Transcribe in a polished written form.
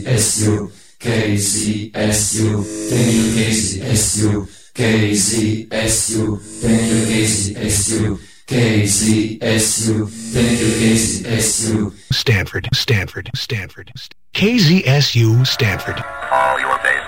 KZSU, KZSU, thank you KZSU, KZSU, thank you KZSU, KZSU, thank you KZSU. Stanford, Stanford, Stanford, KZSU, Stanford. All your base.